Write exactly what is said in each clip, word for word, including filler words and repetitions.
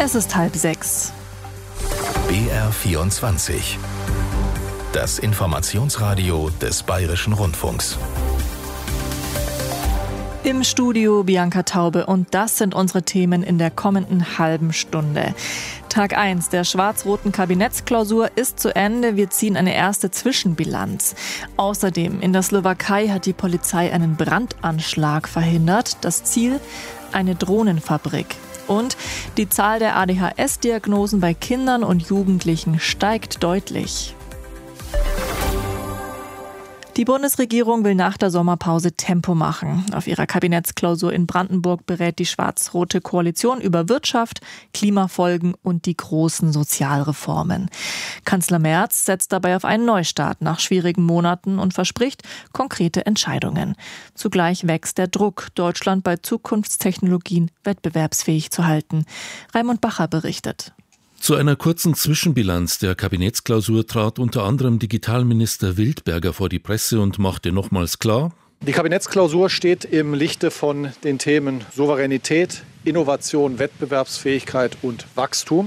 Es ist halb sechs. B R vierundzwanzig. Das Informationsradio des Bayerischen Rundfunks. Im Studio Bianca Taube und das sind unsere Themen in der kommenden halben Stunde. Tag eins der schwarz-roten Kabinettsklausur ist zu Ende. Wir ziehen eine erste Zwischenbilanz. Außerdem in der Slowakei hat die Polizei einen Brandanschlag verhindert. Das Ziel? Eine Drohnenfabrik. Und die Zahl der A D H S-Diagnosen bei Kindern und Jugendlichen steigt deutlich. Die Bundesregierung will nach der Sommerpause Tempo machen. Auf ihrer Kabinettsklausur in Brandenburg berät die schwarz-rote Koalition über Wirtschaft, Klimafolgen und die großen Sozialreformen. Kanzler Merz setzt dabei auf einen Neustart nach schwierigen Monaten und verspricht konkrete Entscheidungen. Zugleich wächst der Druck, Deutschland bei Zukunftstechnologien wettbewerbsfähig zu halten. Raimund Bacher berichtet. Zu einer kurzen Zwischenbilanz der Kabinettsklausur trat unter anderem Digitalminister Wildberger vor die Presse und machte nochmals klar: Die Kabinettsklausur steht im Lichte von den Themen Souveränität, Innovation, Wettbewerbsfähigkeit und Wachstum.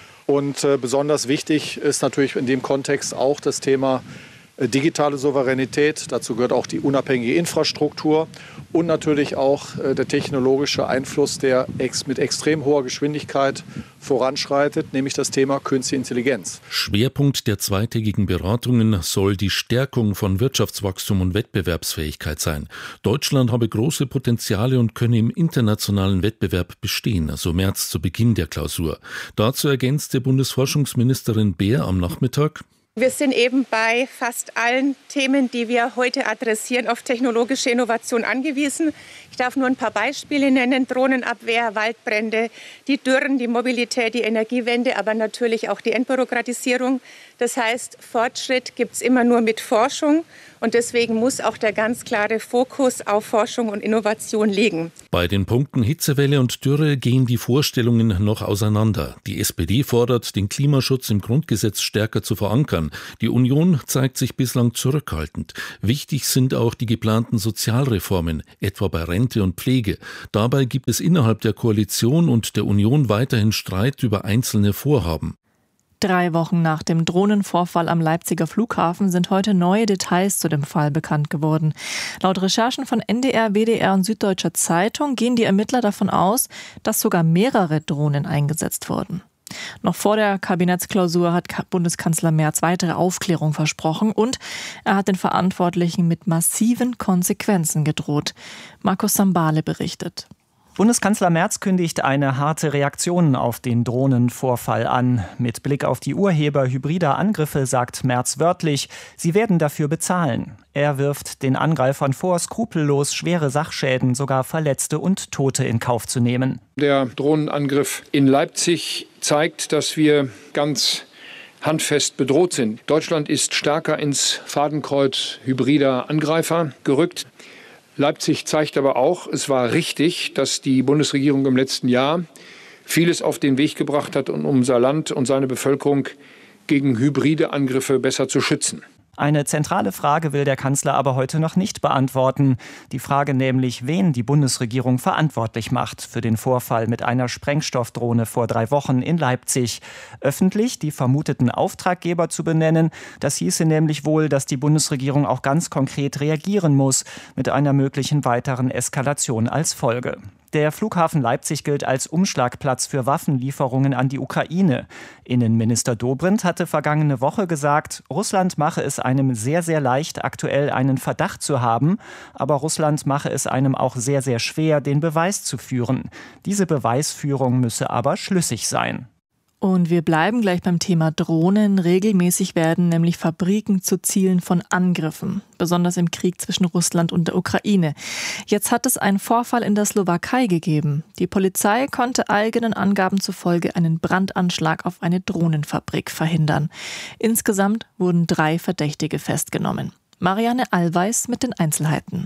Und äh, besonders wichtig ist natürlich in dem Kontext auch das Thema äh, digitale Souveränität. Dazu gehört auch die unabhängige Infrastruktur und natürlich auch äh, der technologische Einfluss, der ex- mit extrem hoher Geschwindigkeit voranschreitet, nämlich das Thema Künstliche Intelligenz. Schwerpunkt der zweitägigen Beratungen soll die Stärkung von Wirtschaftswachstum und Wettbewerbsfähigkeit sein. Deutschland habe große Potenziale und könne im internationalen Wettbewerb bestehen, so Merz zu Beginn der Klausur. Dazu ergänzte Bundesforschungsministerin Beer am Nachmittag: Wir sind eben bei fast allen Themen, die wir heute adressieren, auf technologische Innovation angewiesen. Ich darf nur ein paar Beispiele nennen: Drohnenabwehr, Waldbrände, die Dürren, die Mobilität, die Energiewende, aber natürlich auch die Entbürokratisierung. Das heißt, Fortschritt gibt es immer nur mit Forschung und deswegen muss auch der ganz klare Fokus auf Forschung und Innovation liegen. Bei den Punkten Hitzewelle und Dürre gehen die Vorstellungen noch auseinander. Die S P D fordert, den Klimaschutz im Grundgesetz stärker zu verankern. Die Union zeigt sich bislang zurückhaltend. Wichtig sind auch die geplanten Sozialreformen, etwa bei Rente und Pflege. Dabei gibt es innerhalb der Koalition und der Union weiterhin Streit über einzelne Vorhaben. Drei Wochen nach dem Drohnenvorfall am Leipziger Flughafen sind heute neue Details zu dem Fall bekannt geworden. Laut Recherchen von N D R, W D R und Süddeutscher Zeitung gehen die Ermittler davon aus, dass sogar mehrere Drohnen eingesetzt wurden. Noch vor der Kabinettsklausur hat Bundeskanzler Merz weitere Aufklärung versprochen und er hat den Verantwortlichen mit massiven Konsequenzen gedroht. Markus Sambale berichtet. Bundeskanzler Merz kündigt eine harte Reaktion auf den Drohnenvorfall an. Mit Blick auf die Urheber hybrider Angriffe sagt Merz wörtlich, sie werden dafür bezahlen. Er wirft den Angreifern vor, skrupellos schwere Sachschäden, sogar Verletzte und Tote in Kauf zu nehmen. Der Drohnenangriff in Leipzig zeigt, dass wir ganz handfest bedroht sind. Deutschland ist stärker ins Fadenkreuz hybrider Angreifer gerückt. Leipzig zeigt aber auch, es war richtig, dass die Bundesregierung im letzten Jahr vieles auf den Weg gebracht hat, um unser Land und seine Bevölkerung gegen hybride Angriffe besser zu schützen. Eine zentrale Frage will der Kanzler aber heute noch nicht beantworten. Die Frage nämlich, wen die Bundesregierung verantwortlich macht für den Vorfall mit einer Sprengstoffdrohne vor drei Wochen in Leipzig. Öffentlich die vermuteten Auftraggeber zu benennen, das hieße nämlich wohl, dass die Bundesregierung auch ganz konkret reagieren muss, mit einer möglichen weiteren Eskalation als Folge. Der Flughafen Leipzig gilt als Umschlagplatz für Waffenlieferungen an die Ukraine. Innenminister Dobrindt hatte vergangene Woche gesagt, Russland mache es einem sehr, sehr leicht, aktuell einen Verdacht zu haben, aber Russland mache es einem auch sehr, sehr schwer, den Beweis zu führen. Diese Beweisführung müsse aber schlüssig sein. Und wir bleiben gleich beim Thema Drohnen. Regelmäßig werden nämlich Fabriken zu Zielen von Angriffen, besonders im Krieg zwischen Russland und der Ukraine. Jetzt hat es einen Vorfall in der Slowakei gegeben. Die Polizei konnte eigenen Angaben zufolge einen Brandanschlag auf eine Drohnenfabrik verhindern. Insgesamt wurden drei Verdächtige festgenommen. Marianne Allweis mit den Einzelheiten.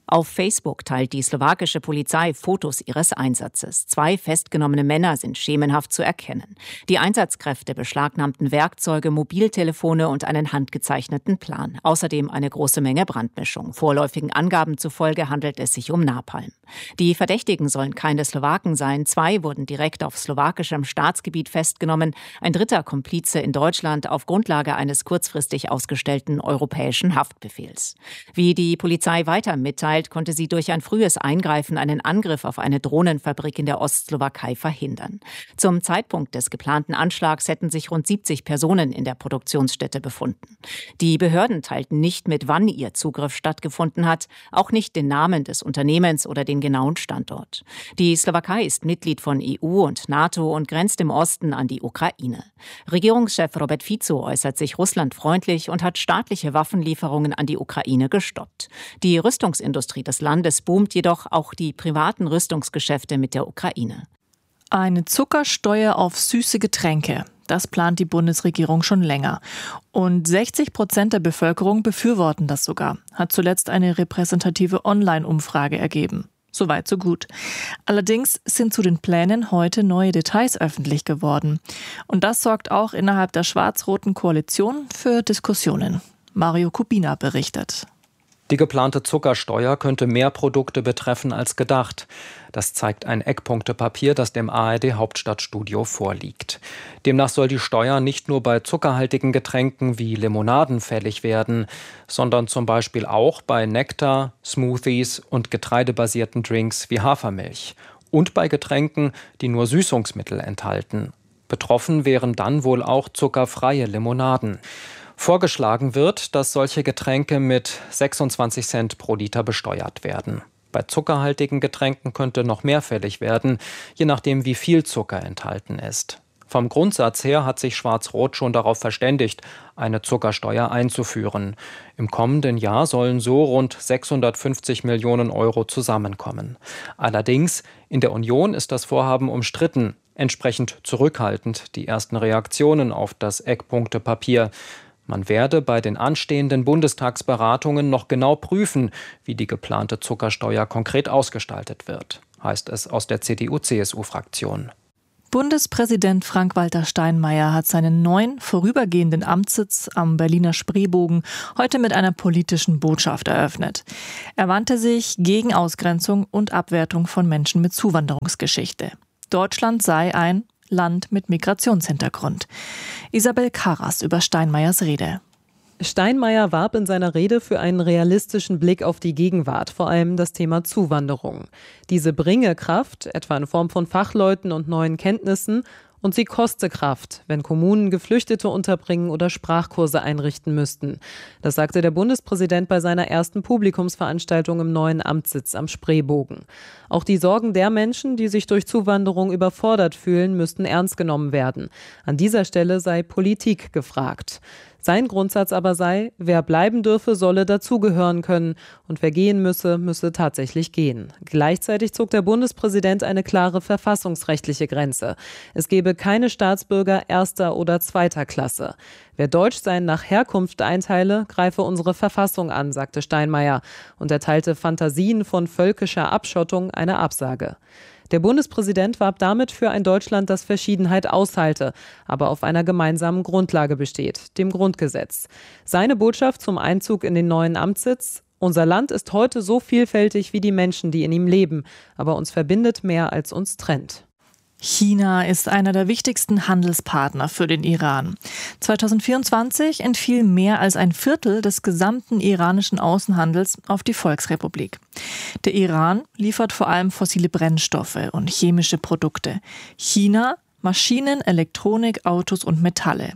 Auf Facebook teilt die slowakische Polizei Fotos ihres Einsatzes. Zwei festgenommene Männer sind schemenhaft zu erkennen. Die Einsatzkräfte beschlagnahmten Werkzeuge, Mobiltelefone und einen handgezeichneten Plan. Außerdem eine große Menge Brandmischung. Vorläufigen Angaben zufolge handelt es sich um Napalm. Die Verdächtigen sollen keine Slowaken sein. Zwei wurden direkt auf slowakischem Staatsgebiet festgenommen. Ein dritter Komplize in Deutschland auf Grundlage eines kurzfristig ausgestellten europäischen Haftbefehls. Wie die Polizei weiter mitteilt, konnte sie durch ein frühes Eingreifen einen Angriff auf eine Drohnenfabrik in der Ostslowakei verhindern. Zum Zeitpunkt des geplanten Anschlags hätten sich rund siebzig Personen in der Produktionsstätte befunden. Die Behörden teilten nicht mit, wann ihr Zugriff stattgefunden hat, auch nicht den Namen des Unternehmens oder den genauen Standort. Die Slowakei ist Mitglied von E U und NATO und grenzt im Osten an die Ukraine. Regierungschef Robert Fico äußert sich russlandfreundlich und hat staatliche Waffenlieferungen an die Ukraine gestoppt. Die Rüstungsindustrie des Landes boomt jedoch auch die privaten Rüstungsgeschäfte mit der Ukraine. Eine Zuckersteuer auf süße Getränke. Das plant die Bundesregierung schon länger. Und sechzig Prozent der Bevölkerung befürworten das sogar, hat zuletzt eine repräsentative Online-Umfrage ergeben. Soweit, so gut. Allerdings sind zu den Plänen heute neue Details öffentlich geworden. Und das sorgt auch innerhalb der schwarz-roten Koalition für Diskussionen. Mario Kubina berichtet. Die geplante Zuckersteuer könnte mehr Produkte betreffen als gedacht. Das zeigt ein Eckpunktepapier, das dem A R D-Hauptstadtstudio vorliegt. Demnach soll die Steuer nicht nur bei zuckerhaltigen Getränken wie Limonaden fällig werden, sondern zum Beispiel auch bei Nektar, Smoothies und getreidebasierten Drinks wie Hafermilch. Und bei Getränken, die nur Süßungsmittel enthalten. Betroffen wären dann wohl auch zuckerfreie Limonaden. Vorgeschlagen wird, dass solche Getränke mit sechsundzwanzig Cent pro Liter besteuert werden. Bei zuckerhaltigen Getränken könnte noch mehr fällig werden, je nachdem, wie viel Zucker enthalten ist. Vom Grundsatz her hat sich Schwarz-Rot schon darauf verständigt, eine Zuckersteuer einzuführen. Im kommenden Jahr sollen so rund sechshundertfünfzig Millionen Euro zusammenkommen. Allerdings, in der Union ist das Vorhaben umstritten, entsprechend zurückhaltend die ersten Reaktionen auf das Eckpunktepapier. Man werde bei den anstehenden Bundestagsberatungen noch genau prüfen, wie die geplante Zuckersteuer konkret ausgestaltet wird, heißt es aus der C D U C S U-Fraktion. Bundespräsident Frank-Walter Steinmeier hat seinen neuen vorübergehenden Amtssitz am Berliner Spreebogen heute mit einer politischen Botschaft eröffnet. Er wandte sich gegen Ausgrenzung und Abwertung von Menschen mit Zuwanderungsgeschichte. Deutschland sei ein Land mit Migrationshintergrund. Isabel Karras über Steinmeiers Rede. Steinmeier warb in seiner Rede für einen realistischen Blick auf die Gegenwart, vor allem das Thema Zuwanderung. Diese bringe Kraft, etwa in Form von Fachleuten und neuen Kenntnissen, und sie koste Kraft, wenn Kommunen Geflüchtete unterbringen oder Sprachkurse einrichten müssten. Das sagte der Bundespräsident bei seiner ersten Publikumsveranstaltung im neuen Amtssitz am Spreebogen. Auch die Sorgen der Menschen, die sich durch Zuwanderung überfordert fühlen, müssten ernst genommen werden. An dieser Stelle sei Politik gefragt. Sein Grundsatz aber sei, wer bleiben dürfe, solle dazugehören können und wer gehen müsse, müsse tatsächlich gehen. Gleichzeitig zog der Bundespräsident eine klare verfassungsrechtliche Grenze. Es gebe keine Staatsbürger erster oder zweiter Klasse. Wer Deutschsein nach Herkunft einteile, greife unsere Verfassung an, sagte Steinmeier und erteilte Fantasien von völkischer Abschottung eine Absage. Der Bundespräsident warb damit für ein Deutschland, das Verschiedenheit aushalte, aber auf einer gemeinsamen Grundlage besteht, dem Grundgesetz. Seine Botschaft zum Einzug in den neuen Amtssitz: Unser Land ist heute so vielfältig wie die Menschen, die in ihm leben, aber uns verbindet mehr, als uns trennt. China ist einer der wichtigsten Handelspartner für den Iran. zweitausendvierundzwanzig entfiel mehr als ein Viertel des gesamten iranischen Außenhandels auf die Volksrepublik. Der Iran liefert vor allem fossile Brennstoffe und chemische Produkte. China Maschinen, Elektronik, Autos und Metalle.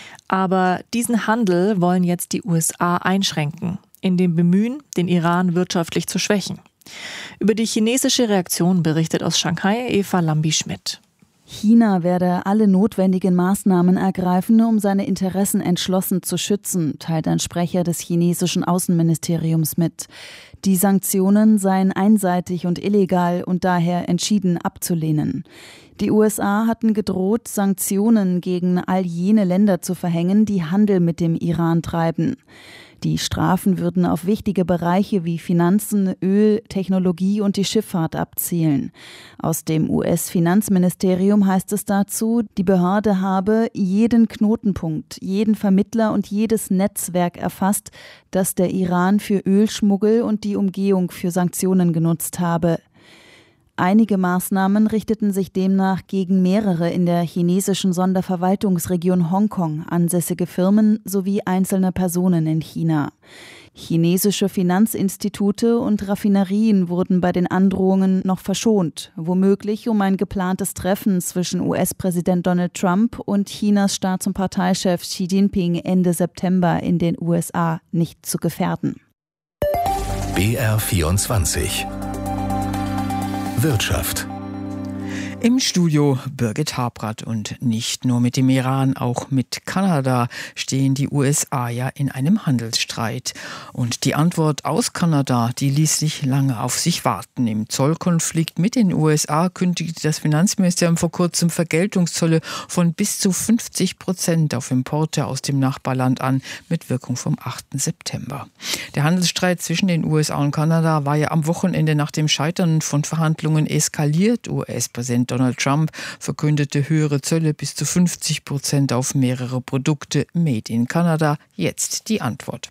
Aber diesen Handel wollen jetzt die U S A einschränken, in dem Bemühen, den Iran wirtschaftlich zu schwächen. Über die chinesische Reaktion berichtet aus Shanghai Eva Lambi-Schmidt. China werde alle notwendigen Maßnahmen ergreifen, um seine Interessen entschlossen zu schützen, teilt ein Sprecher des chinesischen Außenministeriums mit. Die Sanktionen seien einseitig und illegal und daher entschieden abzulehnen. Die U S A hatten gedroht, Sanktionen gegen all jene Länder zu verhängen, die Handel mit dem Iran treiben. Die Strafen würden auf wichtige Bereiche wie Finanzen, Öl, Technologie und die Schifffahrt abzielen. Aus dem U S-Finanzministerium heißt es dazu, die Behörde habe jeden Knotenpunkt, jeden Vermittler und jedes Netzwerk erfasst, das der Iran für Ölschmuggel und die Umgehung für Sanktionen genutzt habe. Einige Maßnahmen richteten sich demnach gegen mehrere in der chinesischen Sonderverwaltungsregion Hongkong ansässige Firmen sowie einzelne Personen in China. Chinesische Finanzinstitute und Raffinerien wurden bei den Androhungen noch verschont, womöglich um ein geplantes Treffen zwischen U S-Präsident Donald Trump und Chinas Staats- und Parteichef Xi Jinping Ende September in den U S A nicht zu gefährden. B R vierundzwanzig Wirtschaft. Im Studio Birgit Habrath und nicht nur mit dem Iran, auch mit Kanada stehen die U S A ja in einem Handelsstreit. Und die Antwort aus Kanada, die ließ sich lange auf sich warten. Im Zollkonflikt mit den U S A kündigte das Finanzministerium vor kurzem Vergeltungszölle von bis zu fünfzig Prozent auf Importe aus dem Nachbarland an, mit Wirkung vom achten September. Der Handelsstreit zwischen den U S A und Kanada war ja am Wochenende nach dem Scheitern von Verhandlungen eskaliert. U S-Präsident Donald Trump verkündete höhere Zölle bis zu fünfzig Prozent auf mehrere Produkte made in Kanada. Jetzt die Antwort.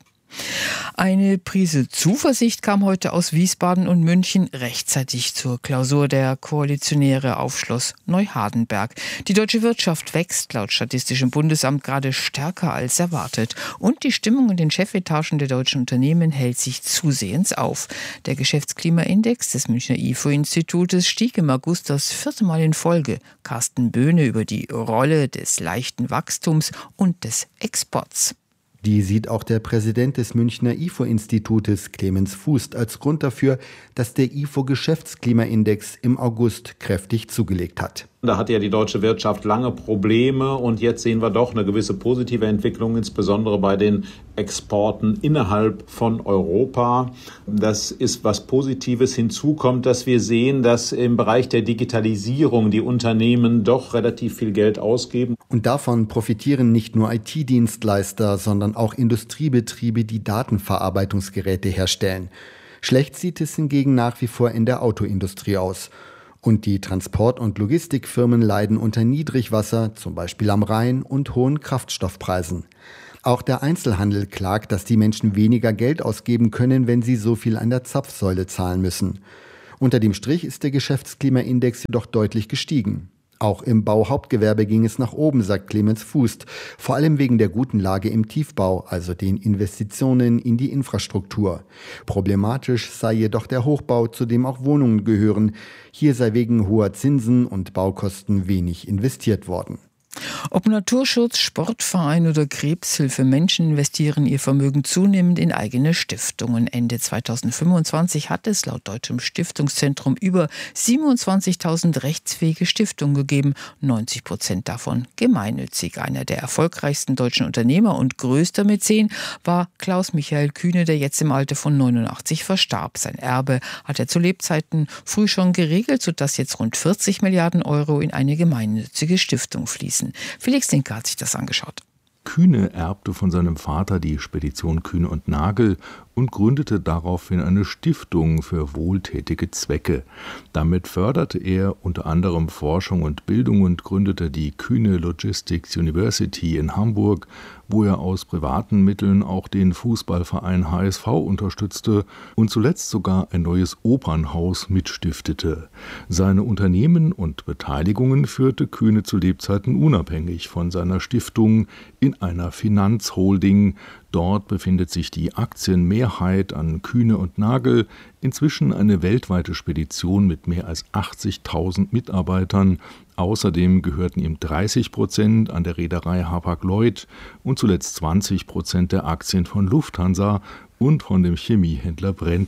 Eine Prise Zuversicht kam heute aus Wiesbaden und München rechtzeitig zur Klausur der Koalitionäre auf Schloss Neuhardenberg. Die deutsche Wirtschaft wächst laut Statistischem Bundesamt gerade stärker als erwartet. Und die Stimmung in den Chefetagen der deutschen Unternehmen hält sich zusehends auf. Der Geschäftsklimaindex des Münchner I F O-Institutes stieg im August das vierte Mal in Folge. Carsten Böhne über die Rolle des leichten Wachstums und des Exports. Die sieht auch der Präsident des Münchner I F O-Institutes, Clemens Fußt, als Grund dafür, dass der I F O-Geschäftsklimaindex im August kräftig zugelegt hat. Da hatte ja die deutsche Wirtschaft lange Probleme und jetzt sehen wir doch eine gewisse positive Entwicklung, insbesondere bei den Exporten innerhalb von Europa. Das ist was Positives. Hinzu kommt, dass wir sehen, dass im Bereich der Digitalisierung die Unternehmen doch relativ viel Geld ausgeben. Und davon profitieren nicht nur I T-Dienstleister, sondern auch Industriebetriebe, die Datenverarbeitungsgeräte herstellen. Schlecht sieht es hingegen nach wie vor in der Autoindustrie aus. Und die Transport- und Logistikfirmen leiden unter Niedrigwasser, zum Beispiel am Rhein, und hohen Kraftstoffpreisen. Auch der Einzelhandel klagt, dass die Menschen weniger Geld ausgeben können, wenn sie so viel an der Zapfsäule zahlen müssen. Unter dem Strich ist der Geschäftsklimaindex jedoch deutlich gestiegen. Auch im Bauhauptgewerbe ging es nach oben, sagt Clemens Fußt, vor allem wegen der guten Lage im Tiefbau, also den Investitionen in die Infrastruktur. Problematisch sei jedoch der Hochbau, zu dem auch Wohnungen gehören. Hier sei wegen hoher Zinsen und Baukosten wenig investiert worden. Ob Naturschutz, Sportverein oder Krebshilfe, Menschen investieren ihr Vermögen zunehmend in eigene Stiftungen. Ende zweitausendfünfundzwanzig hat es laut Deutschem Stiftungszentrum über siebenundzwanzigtausend rechtsfähige Stiftungen gegeben, neunzig Prozent davon gemeinnützig. Einer der erfolgreichsten deutschen Unternehmer und größter Mäzen war Klaus Michael Kühne, der jetzt im Alter von neunundachtzig verstarb. Sein Erbe hat er zu Lebzeiten früh schon geregelt, sodass jetzt rund vierzig Milliarden Euro in eine gemeinnützige Stiftung fließen. Felix Linke hat sich das angeschaut. Kühne erbte von seinem Vater die Spedition Kühne und Nagel und gründete daraufhin eine Stiftung für wohltätige Zwecke. Damit förderte er unter anderem Forschung und Bildung und gründete die Kühne Logistics University in Hamburg, wo er aus privaten Mitteln auch den Fußballverein H S V unterstützte und zuletzt sogar ein neues Opernhaus mitstiftete. Seine Unternehmen und Beteiligungen führte Kühne zu Lebzeiten unabhängig von seiner Stiftung in einer Finanzholding. Dort befindet sich die Aktienmehrheit an Kühne und Nagel, inzwischen eine weltweite Spedition mit mehr als achtzigtausend Mitarbeitern. Außerdem gehörten ihm dreißig Prozent an der Reederei Hapag-Lloyd und zuletzt zwanzig Prozent der Aktien von Lufthansa und von dem Chemiehändler Brenntag.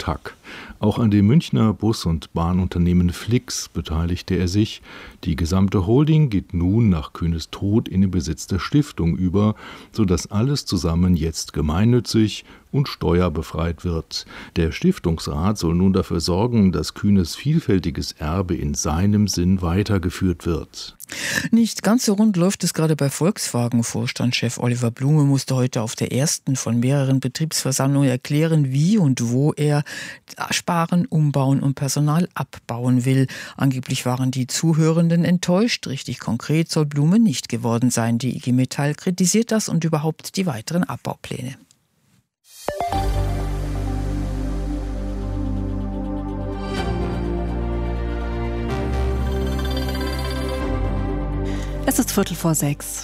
Auch an dem Münchner Bus- und Bahnunternehmen Flix beteiligte er sich. Die gesamte Holding geht nun nach Kühnes Tod in den Besitz der Stiftung über, sodass alles zusammen jetzt gemeinnützig und steuerbefreit wird. Der Stiftungsrat soll nun dafür sorgen, dass Kühnes vielfältiges Erbe in seinem Sinn weitergeführt wird. Nicht ganz so rund läuft es gerade bei Volkswagen. Vorstandschef Oliver Blume musste heute auf der ersten von mehreren Betriebsversammlungen erklären, wie und wo er sparen, umbauen und Personal abbauen will. Angeblich waren die Zuhörenden enttäuscht. Richtig konkret soll Blume nicht geworden sein. Die I G Metall kritisiert das und überhaupt die weiteren Abbaupläne. Es ist Viertel vor sechs.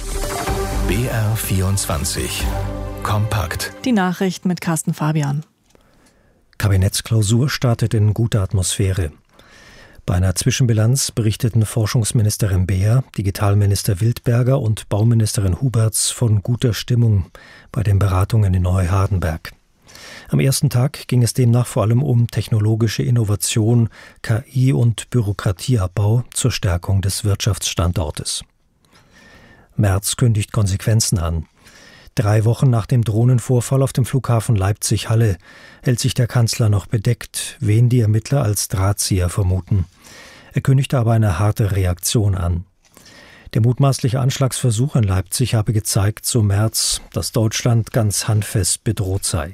B R vierundzwanzig. Kompakt. Die Nachrichten mit Carsten Fabian. Kabinettsklausur startet in guter Atmosphäre. Bei einer Zwischenbilanz berichteten Forschungsministerin Beer, Digitalminister Wildberger und Bauministerin Huberts von guter Stimmung bei den Beratungen in Neuhardenberg. Am ersten Tag ging es demnach vor allem um technologische Innovation, K I und Bürokratieabbau zur Stärkung des Wirtschaftsstandortes. Merz kündigt Konsequenzen an. Drei Wochen nach dem Drohnenvorfall auf dem Flughafen Leipzig-Halle hält sich der Kanzler noch bedeckt, wen die Ermittler als Drahtzieher vermuten. Er kündigte aber eine harte Reaktion an. Der mutmaßliche Anschlagsversuch in Leipzig habe gezeigt, so Merz, dass Deutschland ganz handfest bedroht sei.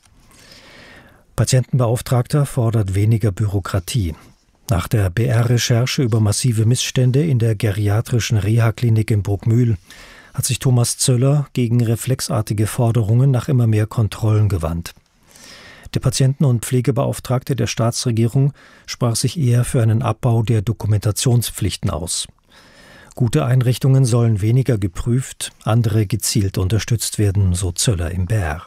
Patientenbeauftragter fordert weniger Bürokratie. Nach der B R-Recherche über massive Missstände in der geriatrischen Reha-Klinik in Bruckmühl hat sich Thomas Zöller gegen reflexartige Forderungen nach immer mehr Kontrollen gewandt. Der Patienten- und Pflegebeauftragte der Staatsregierung sprach sich eher für einen Abbau der Dokumentationspflichten aus. Gute Einrichtungen sollen weniger geprüft, andere gezielt unterstützt werden, so Zöller im B R.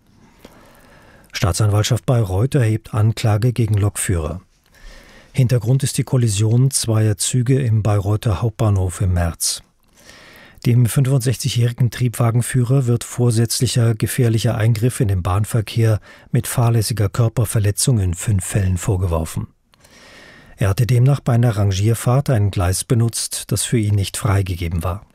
Staatsanwaltschaft Bayreuth erhebt Anklage gegen Lokführer. Hintergrund ist die Kollision zweier Züge im Bayreuther Hauptbahnhof im März. Dem fünfundsechzigjährigen Triebwagenführer wird vorsätzlicher gefährlicher Eingriff in den Bahnverkehr mit fahrlässiger Körperverletzung in fünf Fällen vorgeworfen. Er hatte demnach bei einer Rangierfahrt ein Gleis benutzt, das für ihn nicht freigegeben war.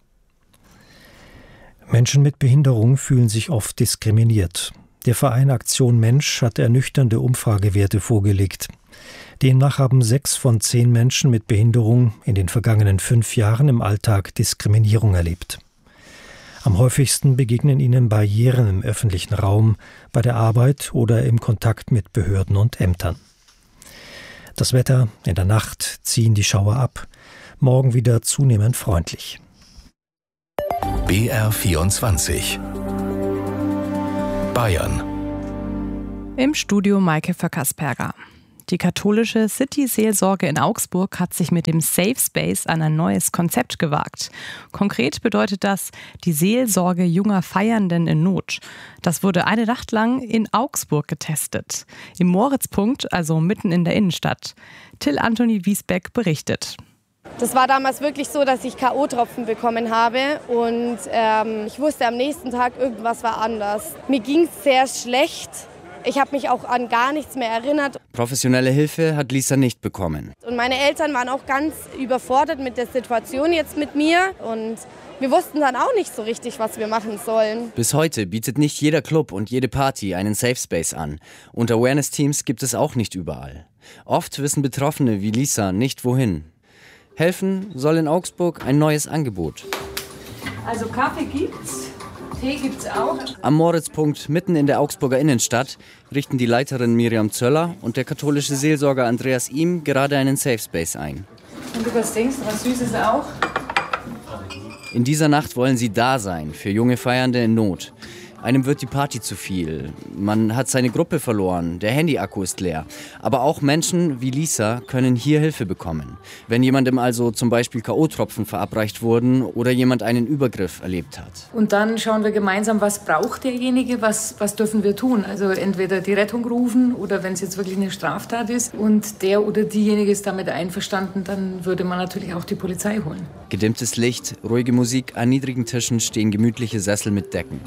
Menschen mit Behinderung fühlen sich oft diskriminiert. Der Verein Aktion Mensch hat ernüchternde Umfragewerte vorgelegt. Demnach haben sechs von zehn Menschen mit Behinderung in den vergangenen fünf Jahren im Alltag Diskriminierung erlebt. Am häufigsten begegnen ihnen Barrieren im öffentlichen Raum, bei der Arbeit oder im Kontakt mit Behörden und Ämtern. Das Wetter: in der Nacht ziehen die Schauer ab, morgen wieder zunehmend freundlich. B R vierundzwanzig. Bayern. Im Studio Maike Vöckersperger. Die katholische City-Seelsorge in Augsburg hat sich mit dem Safe Space an ein neues Konzept gewagt. Konkret bedeutet das die Seelsorge junger Feiernden in Not. Das wurde eine Nacht lang in Augsburg getestet. Im Moritzpunkt, also mitten in der Innenstadt. Till Anthony Wiesbeck berichtet. Das war damals wirklich so, dass ich K O-Tropfen bekommen habe und ähm, ich wusste am nächsten Tag, irgendwas war anders. Mir ging es sehr schlecht. Ich habe mich auch an gar nichts mehr erinnert. Professionelle Hilfe hat Lisa nicht bekommen. Und meine Eltern waren auch ganz überfordert mit der Situation jetzt mit mir. Und wir wussten dann auch nicht so richtig, was wir machen sollen. Bis heute bietet nicht jeder Club und jede Party einen Safe Space an. Und Awareness-Teams gibt es auch nicht überall. Oft wissen Betroffene wie Lisa nicht wohin. Helfen soll in Augsburg ein neues Angebot. Also Kaffee gibt's. Tee gibt's auch. Am Moritzpunkt mitten in der Augsburger Innenstadt richten die Leiterin Miriam Zöller und der katholische Seelsorger Andreas Ihm gerade einen Safe Space ein. Und du was denkst, was Süßes auch? In dieser Nacht wollen sie da sein für junge Feiernde in Not. Einem wird die Party zu viel. Man hat seine Gruppe verloren, der Handy-Akku ist leer. Aber auch Menschen wie Lisa können hier Hilfe bekommen. Wenn jemandem also zum Beispiel K O-Tropfen verabreicht wurden oder jemand einen Übergriff erlebt hat. Und dann schauen wir gemeinsam, was braucht derjenige, was, was dürfen wir tun. Also entweder die Rettung rufen oder wenn es jetzt wirklich eine Straftat ist und der oder diejenige ist damit einverstanden, dann würde man natürlich auch die Polizei holen. Gedimmtes Licht, ruhige Musik, an niedrigen Tischen stehen gemütliche Sessel mit Decken.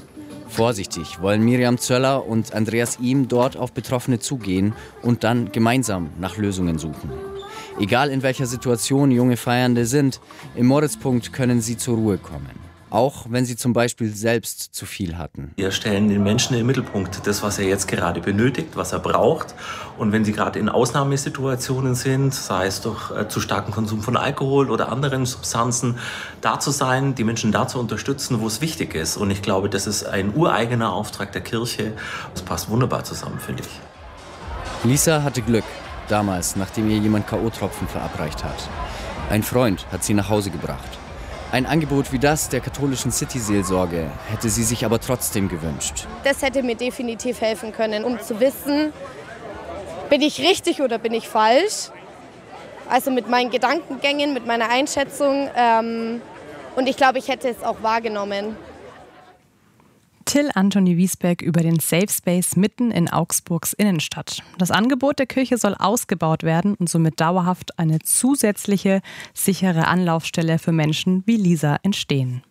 Vorsichtig wollen Miriam Zöller und Andreas Ihm dort auf Betroffene zugehen und dann gemeinsam nach Lösungen suchen. Egal in welcher Situation junge Feiernde sind, im Moritzpunkt können sie zur Ruhe kommen. Auch wenn sie zum Beispiel selbst zu viel hatten. Wir stellen den Menschen im Mittelpunkt, das, was er jetzt gerade benötigt, was er braucht. Und wenn sie gerade in Ausnahmesituationen sind, sei es durch äh, zu starken Konsum von Alkohol oder anderen Substanzen, da zu sein, die Menschen da zu unterstützen, wo es wichtig ist. Und ich glaube, das ist ein ureigener Auftrag der Kirche. Das passt wunderbar zusammen, finde ich. Lisa hatte Glück, damals, nachdem ihr jemand K O-Tropfen verabreicht hat. Ein Freund hat sie nach Hause gebracht. Ein Angebot wie das der katholischen City-Seelsorge hätte sie sich aber trotzdem gewünscht. Das hätte mir definitiv helfen können, um zu wissen, bin ich richtig oder bin ich falsch? Also mit meinen Gedankengängen, mit meiner Einschätzung. Ähm, und ich glaube, ich hätte es auch wahrgenommen. Till Anthony Wiesbeck über den Safe Space mitten in Augsburgs Innenstadt. Das Angebot der Kirche soll ausgebaut werden und somit dauerhaft eine zusätzliche, sichere Anlaufstelle für Menschen wie Lisa entstehen.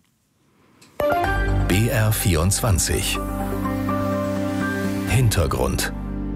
B R vierundzwanzig Hintergrund.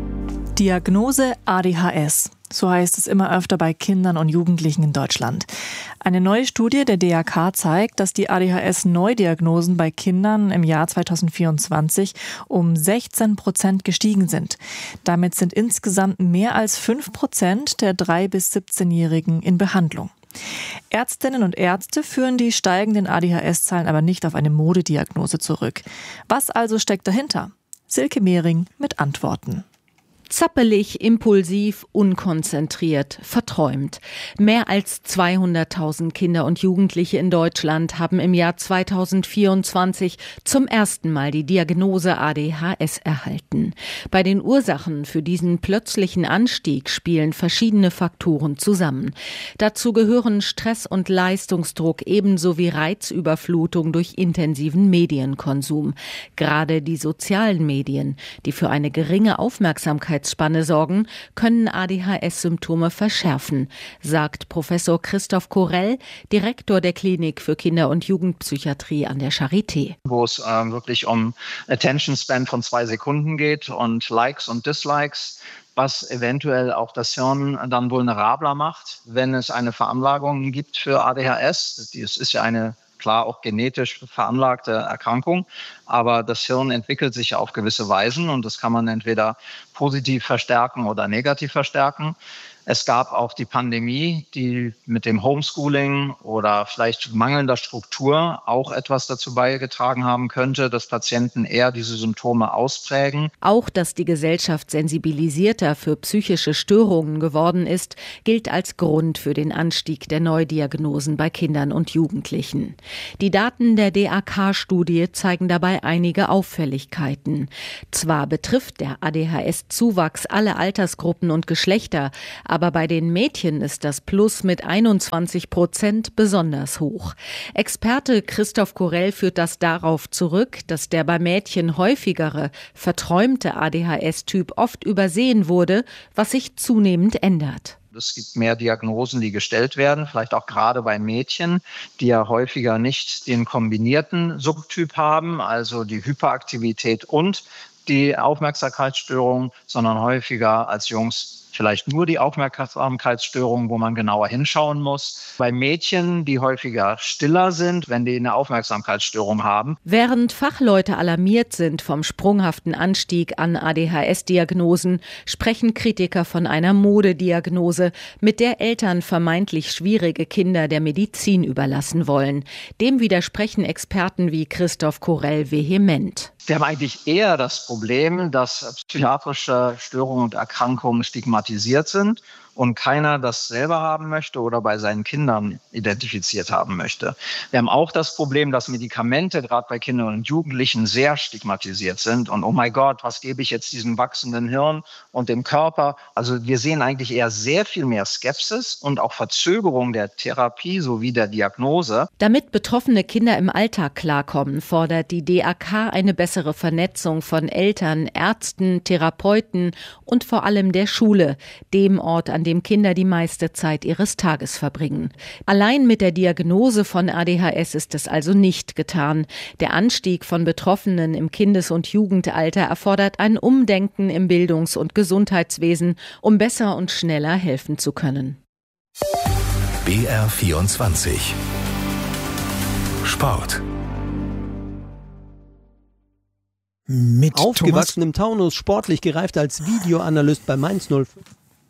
Diagnose A D H S. So heißt es immer öfter bei Kindern und Jugendlichen in Deutschland. Eine neue Studie der D A K zeigt, dass die A D H S-Neudiagnosen bei Kindern im Jahr zweitausendvierundzwanzig um sechzehn Prozent gestiegen sind. Damit sind insgesamt mehr als fünf Prozent der drei- bis siebzehnjährigen in Behandlung. Ärztinnen und Ärzte führen die steigenden A D H S-Zahlen aber nicht auf eine Modediagnose zurück. Was also steckt dahinter? Silke Mehring mit Antworten. Zappelig, impulsiv, unkonzentriert, verträumt. Mehr als zweihunderttausend Kinder und Jugendliche in Deutschland haben im Jahr zweitausendvierundzwanzig zum ersten Mal die Diagnose A D H S erhalten. Bei den Ursachen für diesen plötzlichen Anstieg spielen verschiedene Faktoren zusammen. Dazu gehören Stress und Leistungsdruck ebenso wie Reizüberflutung durch intensiven Medienkonsum. Gerade die sozialen Medien, die für eine geringe Aufmerksamkeit Spanne sorgen, können A D H S-Symptome verschärfen, sagt Professor Christoph Korell, Direktor der Klinik für Kinder- und Jugendpsychiatrie an der Charité. Wo es äh, wirklich um Attention Span von zwei Sekunden geht und Likes und Dislikes, was eventuell auch das Hirn dann vulnerabler macht, wenn es eine Veranlagung gibt für A D H S. Das ist ja eine klar auch genetisch veranlagte Erkrankung, aber das Hirn entwickelt sich auf gewisse Weisen und das kann man entweder positiv verstärken oder negativ verstärken. Es gab auch die Pandemie, die mit dem Homeschooling oder vielleicht mangelnder Struktur auch etwas dazu beigetragen haben könnte, dass Patienten eher diese Symptome ausprägen. Auch, dass die Gesellschaft sensibilisierter für psychische Störungen geworden ist, gilt als Grund für den Anstieg der Neudiagnosen bei Kindern und Jugendlichen. Die Daten der D A K-Studie zeigen dabei einige Auffälligkeiten. Zwar betrifft der A D H S-Zuwachs alle Altersgruppen und Geschlechter, aber bei den Mädchen ist das Plus mit einundzwanzig Prozent besonders hoch. Experte Christoph Korell führt das darauf zurück, dass der bei Mädchen häufigere, verträumte A D H S-Typ oft übersehen wurde, was sich zunehmend ändert. Es gibt mehr Diagnosen, die gestellt werden, vielleicht auch gerade bei Mädchen, die ja häufiger nicht den kombinierten Subtyp haben, also die Hyperaktivität und die Aufmerksamkeitsstörung, sondern häufiger als Jungs vielleicht nur die Aufmerksamkeitsstörung, wo man genauer hinschauen muss. Bei Mädchen, die häufiger stiller sind, wenn die eine Aufmerksamkeitsstörung haben. Während Fachleute alarmiert sind vom sprunghaften Anstieg an A D H S-Diagnosen, sprechen Kritiker von einer Modediagnose, mit der Eltern vermeintlich schwierige Kinder der Medizin überlassen wollen. Dem widersprechen Experten wie Christoph Korell vehement. Wir haben eigentlich eher das Problem, dass psychiatrische Störungen und Erkrankungen stigmatisiert sind und keiner das selber haben möchte oder bei seinen Kindern identifiziert haben möchte. Wir haben auch das Problem, dass Medikamente gerade bei Kindern und Jugendlichen sehr stigmatisiert sind. Und oh mein Gott, was gebe ich jetzt diesem wachsenden Hirn und dem Körper? Also wir sehen eigentlich eher sehr viel mehr Skepsis und auch Verzögerung der Therapie sowie der Diagnose. Damit betroffene Kinder im Alltag klarkommen, fordert die D A K eine bessere Vernetzung von Eltern, Ärzten, Therapeuten und vor allem der Schule, dem Ort, an an dem Kinder die meiste Zeit ihres Tages verbringen. Allein mit der Diagnose von A D H S ist es also nicht getan. Der Anstieg von Betroffenen im Kindes- und Jugendalter erfordert ein Umdenken im Bildungs- und Gesundheitswesen, um besser und schneller helfen zu können. B R vierundzwanzig Sport. Mit Aufgewachsen im Taunus, sportlich gereift als Videoanalyst bei Mainz null fünf.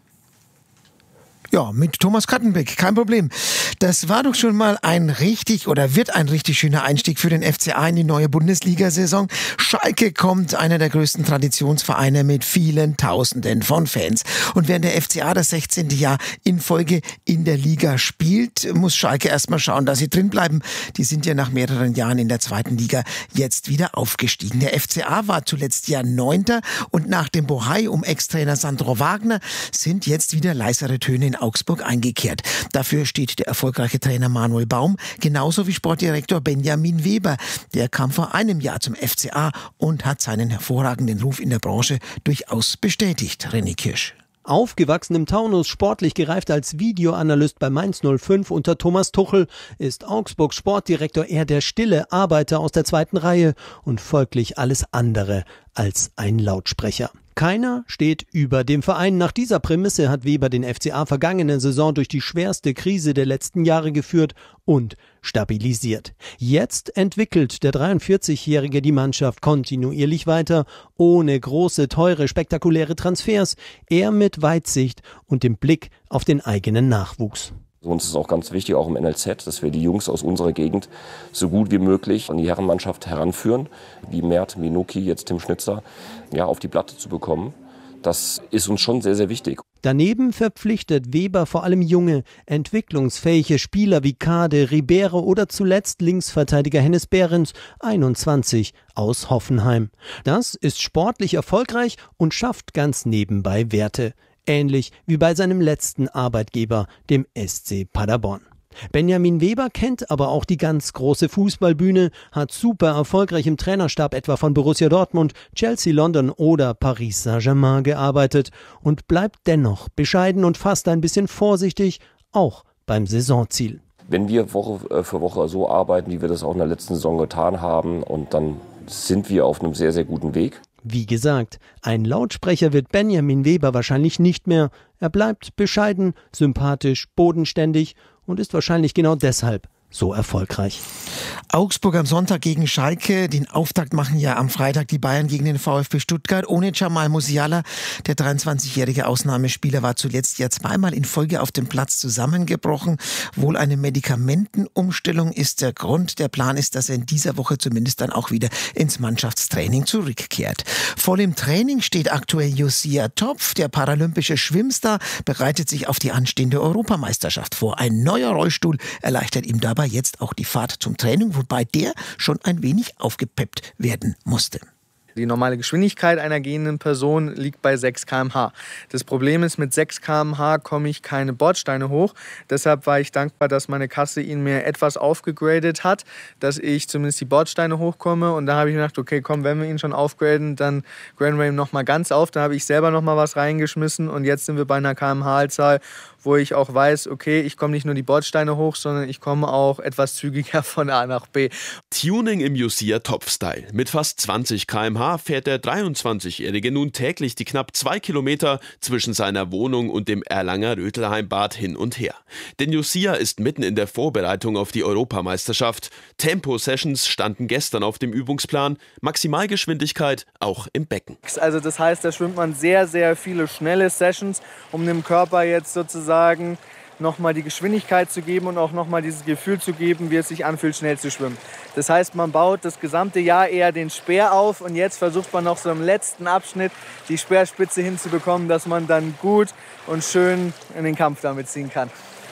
Ja, mit Thomas Kattenbeck, kein Problem. Das war doch schon mal ein richtig oder wird ein richtig schöner Einstieg für den F C A in die neue Bundesliga-Saison. Schalke kommt, einer der größten Traditionsvereine mit vielen Tausenden von Fans. Und während der F C A das sechzehnte Jahr in Folge in der Liga spielt, muss Schalke erstmal schauen, dass sie drin bleiben. Die sind ja nach mehreren Jahren in der zweiten Liga jetzt wieder aufgestiegen. Der F C A war zuletzt ja Neunter und nach dem Bohai um Ex-Trainer Sandro Wagner sind jetzt wieder leisere Töne in Augsburg eingekehrt. Dafür steht der erfolgreiche Trainer Manuel Baum, genauso wie Sportdirektor Benjamin Weber. Der kam vor einem Jahr zum F C A und hat seinen hervorragenden Ruf in der Branche durchaus bestätigt. René Kirsch. Aufgewachsen im Taunus, sportlich gereift als Videoanalyst bei Mainz null fünf unter Thomas Tuchel, ist Augsburgs Sportdirektor eher der stille Arbeiter aus der zweiten Reihe und folglich alles andere als ein Lautsprecher. Keiner steht über dem Verein. Nach dieser Prämisse hat Weber den F C A vergangene Saison durch die schwerste Krise der letzten Jahre geführt und stabilisiert. Jetzt entwickelt der dreiundvierzigjährige die Mannschaft kontinuierlich weiter, ohne große, teure, spektakuläre Transfers, eher mit Weitsicht und dem Blick auf den eigenen Nachwuchs. Uns ist auch ganz wichtig, auch im N L Z, dass wir die Jungs aus unserer Gegend so gut wie möglich an die Herrenmannschaft heranführen, wie Mert, Minuki, jetzt Tim Schnitzer, ja, auf die Platte zu bekommen. Das ist uns schon sehr, sehr wichtig. Daneben verpflichtet Weber vor allem junge, entwicklungsfähige Spieler wie Kade, Ribeiro oder zuletzt Linksverteidiger Hennes Behrens, einundzwanzig, aus Hoffenheim. Das ist sportlich erfolgreich und schafft ganz nebenbei Werte. Ähnlich wie bei seinem letzten Arbeitgeber, dem S C Paderborn. Benjamin Weber kennt aber auch die ganz große Fußballbühne, hat super erfolgreich im Trainerstab etwa von Borussia Dortmund, Chelsea London oder Paris Saint-Germain gearbeitet und bleibt dennoch bescheiden und fast ein bisschen vorsichtig, auch beim Saisonziel. Wenn wir Woche für Woche so arbeiten, wie wir das auch in der letzten Saison getan haben, und dann sind wir auf einem sehr, sehr guten Weg. Wie gesagt, ein Lautsprecher wird Benjamin Weber wahrscheinlich nicht mehr. Er bleibt bescheiden, sympathisch, bodenständig und ist wahrscheinlich genau deshalb so erfolgreich. Augsburg am Sonntag gegen Schalke. Den Auftakt machen ja am Freitag die Bayern gegen den VfB Stuttgart ohne Jamal Musiala. Der dreiundzwanzigjährige Ausnahmespieler war zuletzt ja zweimal in Folge auf dem Platz zusammengebrochen. Wohl eine Medikamentenumstellung ist der Grund. Der Plan ist, dass er in dieser Woche zumindest dann auch wieder ins Mannschaftstraining zurückkehrt. Voll im Training steht aktuell Josia Topf. Der paralympische Schwimmstar bereitet sich auf die anstehende Europameisterschaft vor. Ein neuer Rollstuhl erleichtert ihm dabei jetzt auch die Fahrt zum Training, wobei der schon ein wenig aufgepeppt werden musste. Die normale Geschwindigkeit einer gehenden Person liegt bei sechs Kilometer pro Stunde. Das Problem ist, mit sechs Kilometer pro Stunde komme ich keine Bordsteine hoch. Deshalb war ich dankbar, dass meine Kasse ihn mir etwas aufgegradet hat, dass ich zumindest die Bordsteine hochkomme. Und da habe ich gedacht, okay, komm, wenn wir ihn schon aufgraden, dann graden wir ihn noch mal ganz auf. Da habe ich selber noch mal was reingeschmissen und jetzt sind wir bei einer Kilometer pro Stunde-Zahl, wo ich auch weiß, okay, ich komme nicht nur die Bordsteine hoch, sondern ich komme auch etwas zügiger von A nach B. Tuning im Josia Topf-Style. Mit fast zwanzig Kilometer pro Stunde fährt der dreiundzwanzigjährige nun täglich die knapp zwei Kilometer zwischen seiner Wohnung und dem Erlanger Rötelheimbad hin und her. Denn Josia ist mitten in der Vorbereitung auf die Europameisterschaft. Tempo-Sessions standen gestern auf dem Übungsplan, Maximalgeschwindigkeit auch im Becken. Also das heißt, da schwimmt man sehr, sehr viele schnelle Sessions, um dem Körper jetzt sozusagen nochmal die Geschwindigkeit zu geben und auch nochmal dieses Gefühl zu geben, wie es sich anfühlt, schnell zu schwimmen. Das heißt, man baut das gesamte Jahr eher den Speer auf und jetzt versucht man noch so im letzten Abschnitt die Speerspitze hinzubekommen, dass man dann gut und schön in den Kampf damit ziehen kann.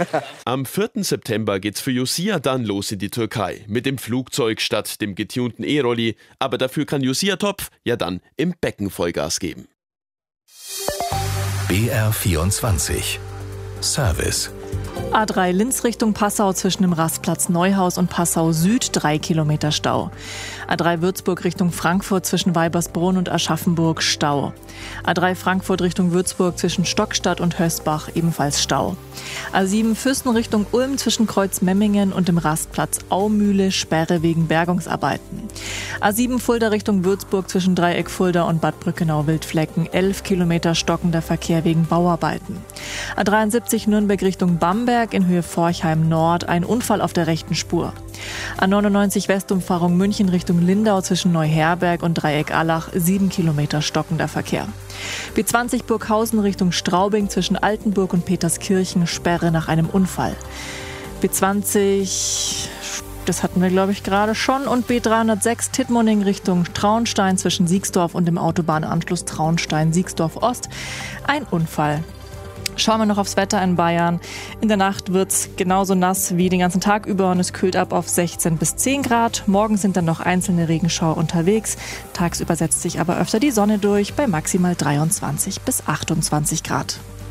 Am vierten September geht's für Josia dann los in die Türkei. Mit dem Flugzeug statt dem getunten E-Rolli. Aber dafür kann Josia Topf ja dann im Becken Vollgas geben. B R vierundzwanzig Service A drei Linz Richtung Passau zwischen dem Rastplatz Neuhaus und Passau Süd drei Kilometer Stau. A drei Würzburg Richtung Frankfurt zwischen Weibersbrunn und Aschaffenburg Stau. A drei Frankfurt Richtung Würzburg zwischen Stockstadt und Hösbach ebenfalls Stau. A sieben Füssen Richtung Ulm zwischen Kreuzmemmingen und dem Rastplatz Aumühle Sperre wegen Bergungsarbeiten. A sieben Fulda Richtung Würzburg zwischen Dreieck Fulda und Bad Brückenau-Wildflecken elf Kilometer stockender Verkehr wegen Bauarbeiten. A dreiundsiebzig Nürnberg Richtung Bamberg in Höhe Forchheim Nord ein Unfall auf der rechten Spur. A neunundneunzig Westumfahrung München Richtung Lindau zwischen Neuherberg und Dreieck Allach sieben Kilometer stockender Verkehr. B zwanzig Burghausen Richtung Straubing zwischen Altenburg und Peterskirchen Sperre nach einem Unfall. B zwanzig, das hatten wir glaube ich gerade schon, und B dreihundertsechs Tittmoning Richtung Traunstein zwischen Siegsdorf und dem Autobahnanschluss Traunstein-Siegsdorf Ost ein Unfall. Schauen wir noch aufs Wetter in Bayern. In der Nacht wird es genauso nass wie den ganzen Tag über und es kühlt ab auf sechzehn bis zehn Grad. Morgen sind dann noch einzelne Regenschauer unterwegs. Tagsüber setzt sich aber öfter die Sonne durch bei maximal dreiundzwanzig bis achtundzwanzig Grad.